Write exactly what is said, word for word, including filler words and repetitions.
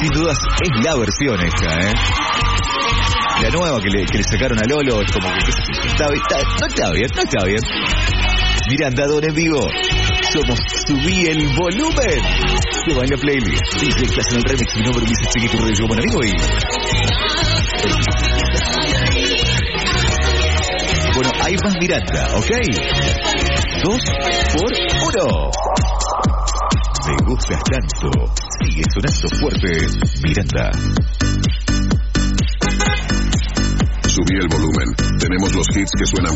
sin dudas es la versión esta, ¿eh? La nueva que le, que le sacaron a Lolo es como que está, está, no está bien, no está bien. Miranda Don en vivo. Somos Subí el Volumen. Se va en la playlist. Dice que hacen el remix. Mi nombre dice Chiqui Turro, yo buen amigo y... Bueno, hay más Miranda, ¿ok? Dos por uno. Me gustas tanto. Sigue sonando fuerte, Miranda. Subí el volumen. Tenemos los hits que suenan